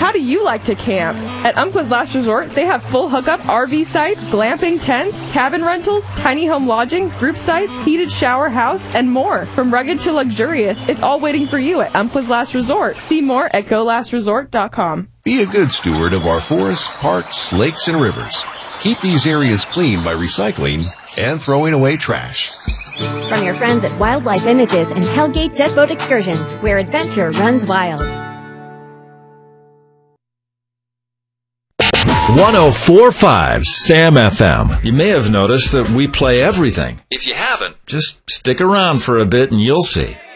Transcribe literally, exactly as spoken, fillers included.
how do you like to camp? At Umpqua's Last Resort, they have full hookup R V site, glamping tents, cabin rentals, tiny home lodging, group sites, heated shower house, and more. From rugged to luxurious, it's all waiting for you at Umpqua's Last Resort. See more at go last resort dot com. Be a good steward of our forests, parks, lakes, and rivers. Keep these areas clean by recycling and throwing away trash. From your friends at Wildlife Images and Hellgate Jet Boat Excursions, where adventure runs wild. one oh four point five Sam F M. You may have noticed that we play everything. If you haven't, just stick around for a bit and you'll see.